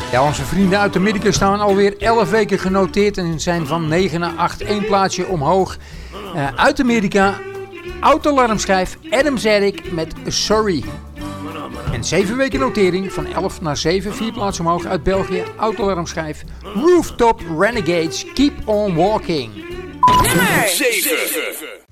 Ja, onze vrienden uit Amerika staan alweer 11 weken genoteerd en zijn van 9 naar 8 één plaatsje omhoog. Uit Amerika, oud-alarmschijf Adam Zedek met Sorry. En 7 weken notering van 11 naar 7, 4 plaatsen omhoog uit België, oud-alarmschijf Rooftop Renegades, Keep on Walking. Nummer 7.